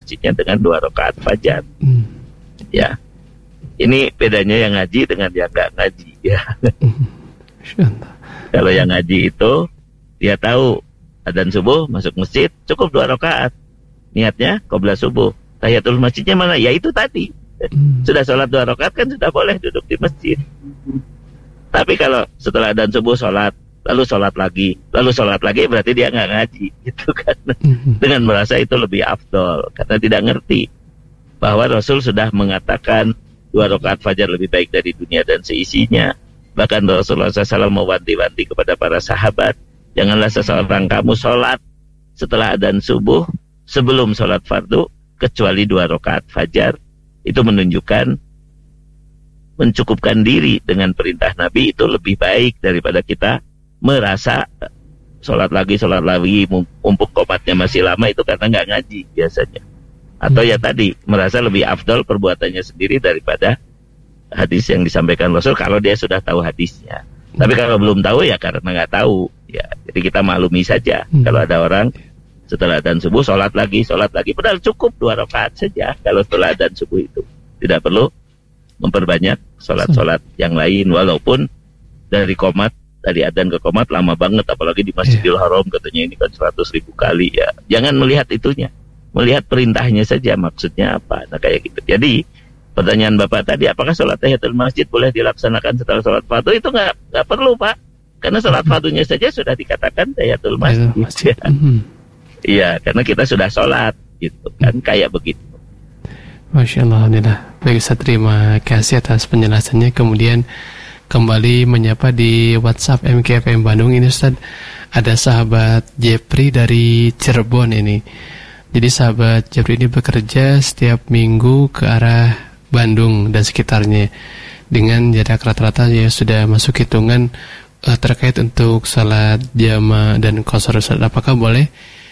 masjidnya dengan 2 rakaat fajar. Ya, ini bedanya yang ngaji dengan yang nggak ngaji. Ya. Kalau yang ngaji itu dia tahu adzan subuh masuk masjid cukup 2 rakaat. Niatnya qobla subuh. Tahiyatul masjidnya mana? Ya itu tadi. Sudah sholat 2 rakaat kan sudah boleh duduk di masjid. Tapi kalau setelah adzan subuh sholat, lalu sholat lagi, berarti dia nggak ngaji, gitu kan? Dengan merasa itu lebih afdol, karena tidak ngerti bahwa Rasul sudah mengatakan 2 rakaat fajar lebih baik dari dunia dan seisinya. Bahkan Rasulullah SAW mewanti-wanti kepada para sahabat, janganlah seseorang kamu sholat setelah adzan subuh sebelum sholat fardu kecuali 2 rakaat fajar. Itu menunjukkan mencukupkan diri dengan perintah Nabi itu lebih baik daripada kita merasa sholat lagi, mumpung komatnya masih lama, itu karena nggak ngaji biasanya. Atau ya tadi, merasa lebih afdol perbuatannya sendiri daripada hadis yang disampaikan Rasul kalau dia sudah tahu hadisnya. Tapi kalau belum tahu ya karena nggak tahu. Ya, jadi kita maklumi saja. Kalau ada orang setelah adzan subuh sholat lagi, padahal cukup 2 rakaat saja kalau setelah adzan subuh itu. Tidak perlu memperbanyak sholat-sholat yang lain, walaupun dari adzan ke qomat lama banget, apalagi di Masjidil Haram katanya ini kan 100.000 kali ya. Jangan melihat itunya, melihat perintahnya saja, maksudnya apa. Nah kayak gitu. Jadi pertanyaan Bapak tadi, apakah sholat tahiyatul masjid boleh dilaksanakan setelah sholat fardu? Itu nggak perlu, Pak, karena sholat fardunya saja sudah dikatakan tahiyatul masjid. Iya, karena kita sudah sholat gitu kan, kayak begitu. Masya Allah, alhamdulillah. Baik Ustaz, terima kasih atas penjelasannya. Kemudian kembali menyapa di WhatsApp MKFM Bandung ini Ustaz. Ada sahabat Jepri dari Cirebon ini. Jadi sahabat Jepri ini bekerja setiap minggu ke arah Bandung dan sekitarnya dengan jarak rata-rata ya sudah masuk hitungan terkait untuk salat jama dan qashar Ustaz. Apakah boleh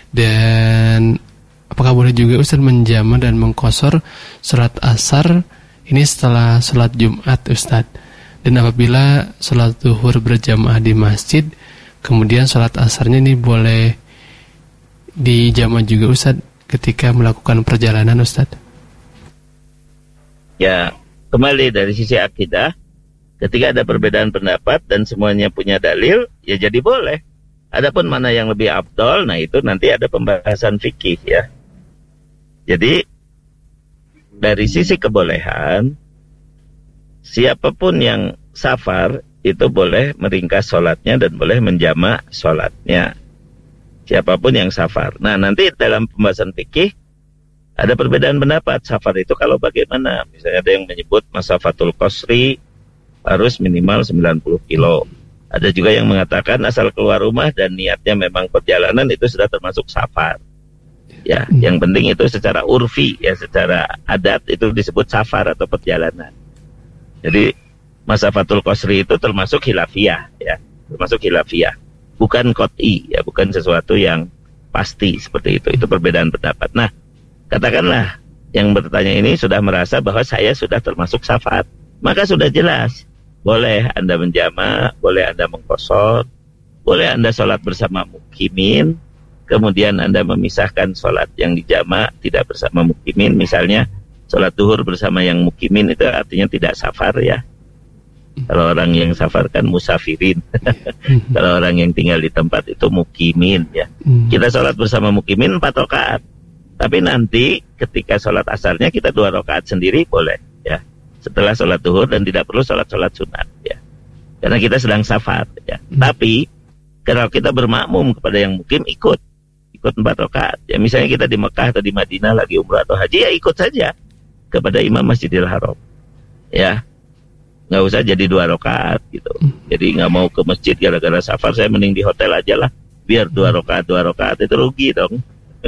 juga Ustaz menjama dan mengqashar salat asar ini setelah salat Jumat Ustaz? Dan apabila salat zuhur berjamaah di masjid, kemudian salat asarnya ini boleh dijama juga Ustaz ketika melakukan perjalanan Ustaz? Ya, kembali dari sisi akidah, ketika ada perbedaan pendapat dan semuanya punya dalil, ya jadi boleh. Adapun mana yang lebih afdol, nah itu nanti ada pembahasan fikih ya. Jadi dari sisi kebolehan, siapapun yang safar itu boleh meringkas sholatnya dan boleh menjama sholatnya. Siapapun yang safar. Nah nanti dalam pembahasan fikih ada perbedaan pendapat. Safar itu kalau bagaimana? Misalnya ada yang menyebut masafatul qasri harus minimal 90 kilo. Ada juga yang mengatakan asal keluar rumah dan niatnya memang perjalanan itu sudah termasuk safar. Ya, yang penting itu secara urfi ya, secara adat itu disebut safar atau perjalanan. Jadi masafatul qasri itu termasuk khilafiyah ya, termasuk khilafiyah. Bukan qat'i ya, bukan sesuatu yang pasti seperti itu. Itu perbedaan pendapat. Nah, katakanlah yang bertanya ini sudah merasa bahwa saya sudah termasuk safar, maka sudah jelas. Boleh Anda menjama, boleh Anda mengqashar, boleh Anda sholat bersama mukimin, kemudian Anda memisahkan sholat yang dijama tidak bersama mukimin. Misalnya sholat zuhur bersama yang mukimin itu artinya tidak safar ya. Kalau orang yang safar kan musafirin. Kalau orang yang tinggal di tempat itu mukimin ya. Kita sholat bersama mukimin 4 rakaat. Tapi nanti ketika sholat asarnya kita 2 rakaat sendiri boleh ya. Setelah sholat zuhur dan tidak perlu sholat sunat ya. Karena kita sedang safar ya. Tapi kalau kita bermakmum kepada yang mukim, ikut 4 rakaat. Ya misalnya kita di Mekah atau di Madinah lagi umrah atau haji, ya ikut saja kepada imam Masjidil Haram. Ya. Nggak usah jadi 2 rakaat gitu. Jadi nggak mau ke masjid gara-gara safar, saya mending di hotel aja lah. Biar 2 rakaat itu rugi dong.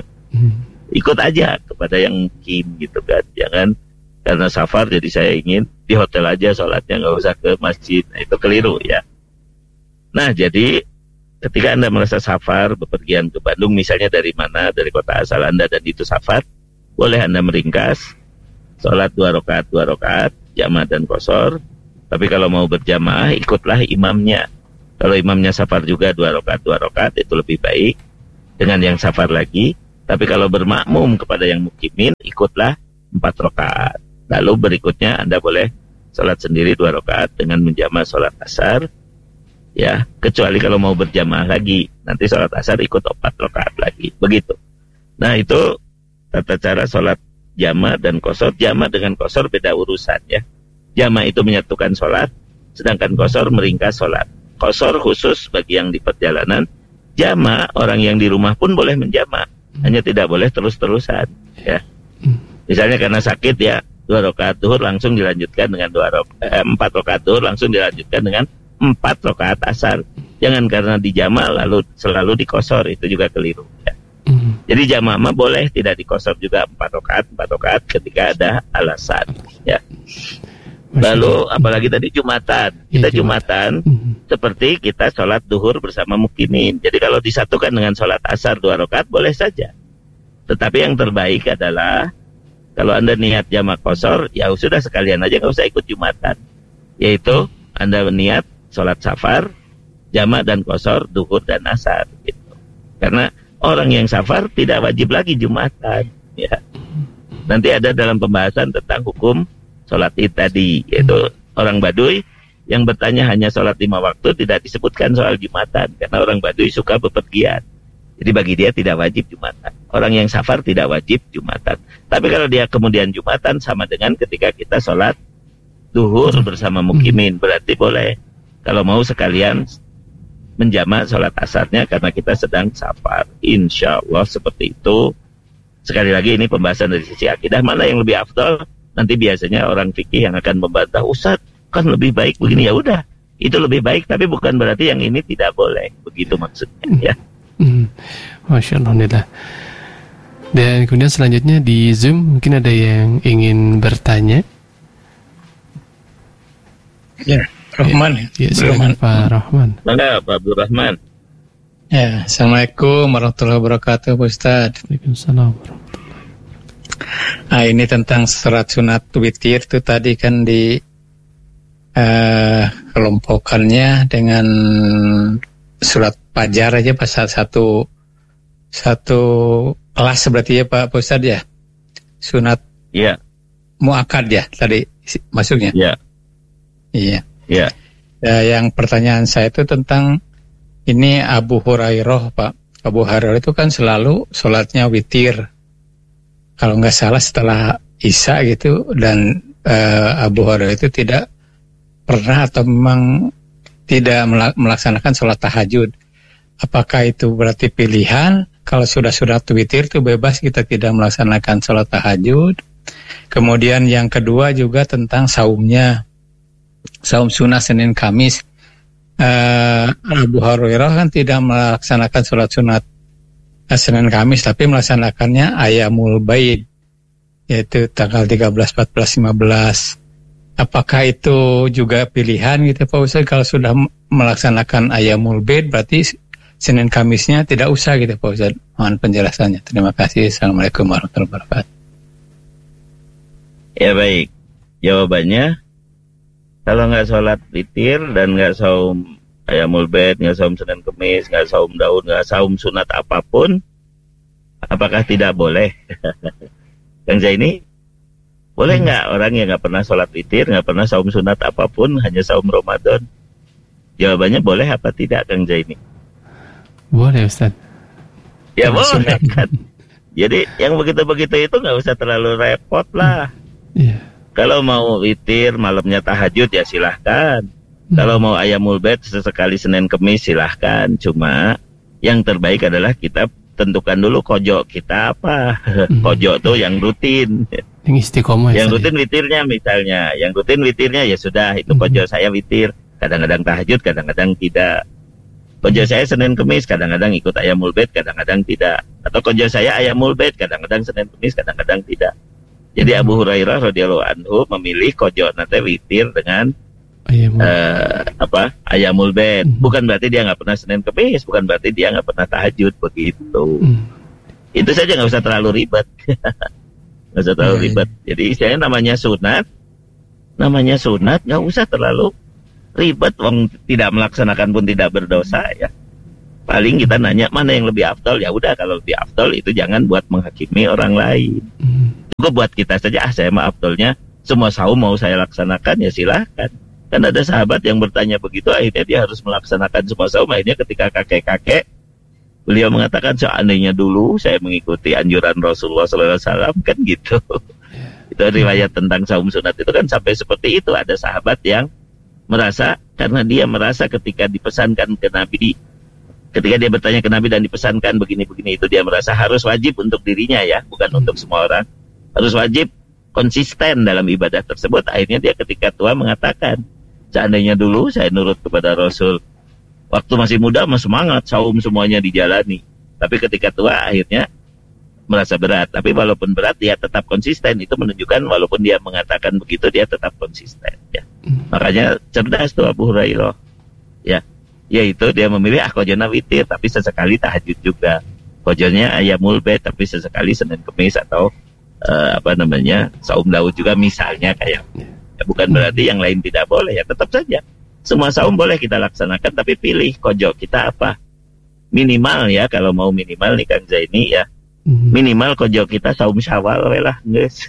Ikut aja kepada yang mukim gitu kan. Jangan karena safar jadi saya ingin di hotel aja sholatnya, nggak usah ke masjid. Nah, itu keliru ya. Nah jadi ketika Anda merasa safar, bepergian ke Bandung misalnya dari mana, dari kota asal Anda dan itu safar, boleh Anda meringkas sholat 2 rakaat jamaah dan qashar. Tapi kalau mau berjamaah ikutlah imamnya. Kalau imamnya safar juga 2 rakaat itu lebih baik dengan yang safar lagi. Tapi kalau bermakmum kepada yang mukimin, ikutlah 4 rakaat. Lalu berikutnya Anda boleh sholat sendiri 2 rakaat dengan menjama sholat asar. Ya, kecuali kalau mau berjamaah lagi, nanti sholat asar ikut 4 rakaat lagi. Begitu. Nah, itu tata cara sholat jama dan qashar. Jama dengan qashar beda urusan ya. Jama itu menyatukan sholat, sedangkan qashar meringkas sholat. Qashar khusus bagi yang di perjalanan. Jama, orang yang di rumah pun boleh menjama, hanya tidak boleh terus-terusan ya. Misalnya karena sakit ya, 2 rakaat zuhur langsung dilanjutkan dengan 4 rakaat zuhur langsung dilanjutkan dengan 4 rakaat asar. Jangan karena dijama lalu selalu dikosor, itu juga keliru ya. Jadi jama mah boleh tidak dikosor juga 4 rakaat ketika ada alasan ya. Lalu apalagi tadi Jumatan. Kita Jumatan seperti kita sholat duhur bersama mukimin. Jadi kalau disatukan dengan sholat asar 2 rakaat boleh saja. Tetapi yang terbaik adalah kalau Anda niat jamak qashar, ya sudah sekalian aja nggak usah ikut Jumatan. Yaitu Anda niat sholat safar, jamak dan qashar, duhur dan asar gitu. Karena orang yang safar tidak wajib lagi Jumatan ya. Nanti ada dalam pembahasan tentang hukum sholat id tadi, yaitu orang Baduy yang bertanya hanya sholat 5 waktu, tidak disebutkan soal Jumatan karena orang Baduy suka bepergian. Jadi bagi dia tidak wajib Jumatan. Orang yang safar tidak wajib Jumatan. Tapi kalau dia kemudian Jumatan sama dengan ketika kita sholat duhur bersama mukimin, berarti boleh. Kalau mau sekalian menjamak sholat asarnya karena kita sedang safar. Insya Allah seperti itu. Sekali lagi ini pembahasan dari sisi akidah. Mana yang lebih afdal? Nanti biasanya orang fikih yang akan membantah, Ustaz kan lebih baik begini. Ya udah, itu lebih baik, tapi bukan berarti yang ini tidak boleh. Begitu maksudnya ya. Masya Allah. Dan kemudian selanjutnya di Zoom mungkin ada yang ingin bertanya. Ya, Rahman. Ya, silakan Pak Rahman. Mana Pak Abdul Rahman? Ya, Assalamualaikum warahmatullahi wabarakatuh, Pak Ustaz. Waalaikumsalam. Nah, ini tentang surat sunat witir itu tadi kan di kelompokannya dengan surat fajar aja pasal satu kelas berarti ya Pak Ustaz ya. Sunat muakkad ya tadi masuknya. Iya. Ya, yang pertanyaan saya itu tentang ini Abu Hurairah Pak. Abu Hurairah itu kan selalu sholatnya witir. Kalau nggak salah setelah Isya gitu, dan Abu Hurairah itu tidak pernah atau memang tidak melaksanakan sholat tahajud. Apakah itu berarti pilihan? Kalau sudah witir itu bebas kita tidak melaksanakan sholat tahajud. Kemudian yang kedua juga tentang saumnya. Saum sunnah Senin Kamis. Abu Hurairah kan tidak melaksanakan sholat sunat Senin Kamis, tapi melaksanakannya Ayyamul Baid, yaitu tanggal 13, 14, 15. Apakah itu juga pilihan gitu Pak Ustaz? Kalau sudah melaksanakan Ayyamul Baid berarti Senin Kamisnya tidak usah gitu Pak Ustaz. Mohon penjelasannya. Terima kasih. Assalamualaikum warahmatullahi wabarakatuh. Ya baik. Jawabannya, kalau nggak sholat witir dan nggak saum Ayyamul Baid, nggak saum Senin Kamis, nggak saum Daud, nggak saum sunat apapun, apakah tidak boleh? Kang Zaini, boleh nggak orang yang nggak pernah sholat witir, nggak pernah saum sunat apapun, hanya saum Ramadan? Jawabannya boleh apa tidak, Kang Zaini? Boleh Ustaz. Ya boleh kan. Jadi yang begitu-begitu itu nggak usah terlalu repot lah. Kalau mau witir malamnya tahajud ya silahkan. Kalau mau Ayyamul Baid sesekali Senin Kamis silahkan. Cuma yang terbaik adalah kita tentukan dulu kojo kita apa. Kojo tuh yang rutin. Yang istiqomah. Yang rutin witirnya misalnya. Yang rutin witirnya ya sudah, itu kojo saya witir. Kadang-kadang tahajud, kadang-kadang tidak. Kojo saya Senin Kamis, kadang-kadang ikut Ayyamul Baid, kadang-kadang tidak. Atau kojo saya Ayyamul Baid, kadang-kadang Senin Kamis, kadang-kadang tidak. Jadi Abu Hurairah radhiyallahu anhu memilih kojo nanti witir dengan Ayyamul Baid. Bukan berarti dia nggak pernah Senin Kamis, bukan berarti dia nggak pernah tahajud, begitu. Itu saja, nggak usah terlalu ribet. Nggak usah terlalu ribet. Jadi saya namanya sunat nggak usah terlalu ribet, wong tidak melaksanakan pun tidak berdosa ya. Paling kita nanya mana yang lebih afdal, ya udah kalau lebih afdal itu jangan buat menghakimi orang lain. Cukup buat kita saja, saya mah afdolnya semua saum mau saya laksanakan, ya silahkan. Kan ada sahabat yang bertanya begitu, akhirnya dia harus melaksanakan semua saum. Akhirnya ketika kakek-kakek, beliau mengatakan, seandainya dulu saya mengikuti anjuran Rasulullah SAW, kan gitu. Itu riwayat tentang saum sunat itu kan sampai seperti itu. Ada sahabat yang merasa, karena dia merasa ketika dipesankan ke Nabi, ketika dia bertanya ke Nabi dan dipesankan begini-begini, itu dia merasa harus wajib untuk dirinya ya, bukan untuk semua orang. Harus wajib konsisten dalam ibadah tersebut. Akhirnya dia ketika tua mengatakan, seandainya dulu saya nurut kepada Rasul, waktu masih muda masih semangat, saum semuanya dijalani. Tapi ketika tua akhirnya merasa berat. Tapi walaupun berat dia tetap konsisten. Itu menunjukkan walaupun dia mengatakan begitu, dia tetap konsisten ya. Makanya cerdas tuh Abu Hurairah ya. Yaitu dia memilih qojona witir, tapi sesekali tahajud juga. Qojanya ayamul bait, tapi sesekali Senin Kemis atau saum Daud juga misalnya kayak. Ya, bukan berarti yang lain tidak boleh ya, tetap saja. Semua saum boleh kita laksanakan, tapi pilih kojo kita apa. Minimal ya, kalau mau minimal nih Kang Zaini ya. Minimal kojo kita saum Syawal lah, guys.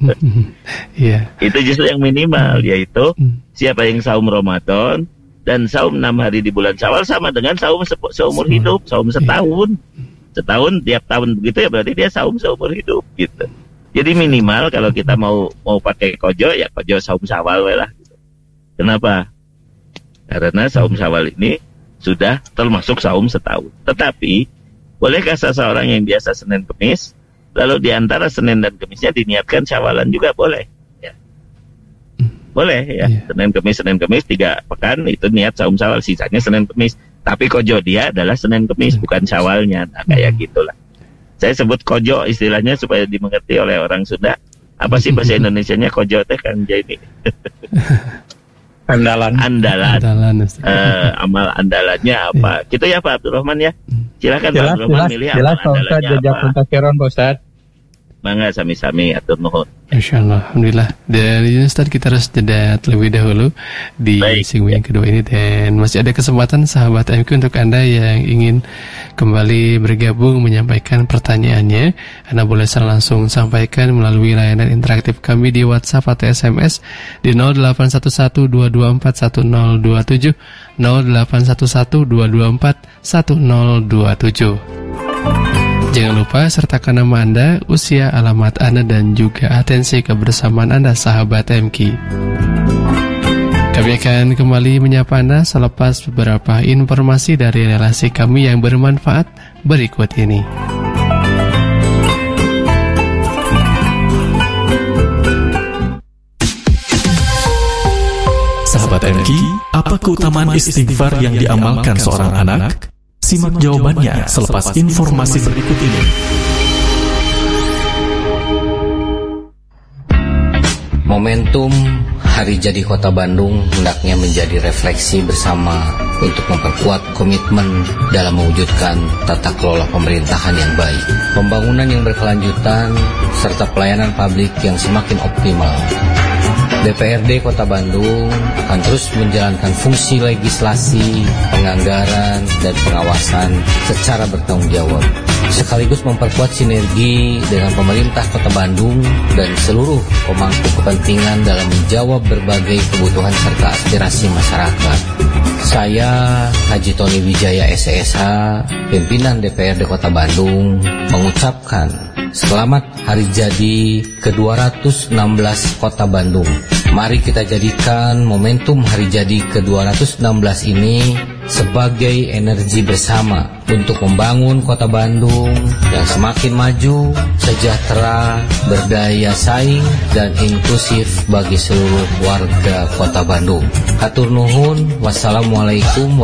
Yeah. Itu justru yang minimal, yaitu siapa yang saum Ramadan dan saum 6 hari di bulan Syawal sama dengan saum seumur hidup, saum setahun. Setahun tiap tahun begitu ya, berarti dia saum seumur hidup gitu. Jadi minimal kalau kita mau pakai kojo ya kojo saum Syawal lah gitu. Kenapa? Karena saum Syawal ini sudah termasuk saum setahun. Tetapi bolehkah seseorang yang biasa Senin Kemis, lalu di antara Senin dan Kemisnya diniatkan Syawalan juga boleh? Ya. Boleh ya, Senin Kemis 3 pekan itu niat saum Syawal, sisanya Senin Kemis. Tapi kojo dia adalah Senin Kemis, bukan Syawalnya. Nah, kayak gitulah. Saya sebut kojo istilahnya supaya dimengerti oleh orang Sunda. Apa sih bahasa Indonesianya kojo teh Kang Jaini? Andalan. Amal andalannya apa? Gitu ya Pak Abdurrahman ya. Silakan Pak Abdurrahman milih amal andalannya apa. Mangga sami-sami atur nuhun. Insyaallah, alhamdulillah. Dan ini Ustaz kita harus jeda terlebih dahulu di segmen yang kedua ini, dan masih ada kesempatan sahabat MQ untuk Anda yang ingin kembali bergabung menyampaikan pertanyaannya. Anda boleh langsung sampaikan melalui layanan interaktif kami di WhatsApp atau SMS di 081122410027 081122410027. Jangan lupa sertakan nama Anda, usia, alamat Anda, dan juga atensi kebersamaan Anda, sahabat MQ. Kami akan kembali menyapa Anda selepas beberapa informasi dari relasi kami yang bermanfaat berikut ini. Sahabat MQ, apa keutamaan istighfar yang diamalkan seorang anak? Simak jawabannya selepas informasi berikut ini. Momentum Hari Jadi Kota Bandung hendaknya menjadi refleksi bersama untuk memperkuat komitmen dalam mewujudkan tata kelola pemerintahan yang baik, pembangunan yang berkelanjutan, serta pelayanan publik yang semakin optimal. DPRD Kota Bandung akan terus menjalankan fungsi legislasi, penganggaran, dan pengawasan secara bertanggung jawab, sekaligus memperkuat sinergi dengan pemerintah Kota Bandung dan seluruh pemangku kepentingan dalam menjawab berbagai kebutuhan serta aspirasi masyarakat. Saya, Haji Tony Wijaya SSH, pimpinan DPRD Kota Bandung, mengucapkan selamat Hari Jadi ke-216 Kota Bandung. Mari kita jadikan momentum Hari Jadi ke-216 ini sebagai energi bersama untuk membangun Kota Bandung yang semakin maju, sejahtera, berdaya saing, dan inklusif bagi seluruh warga Kota Bandung. Hatur nuhun, wassalamualaikum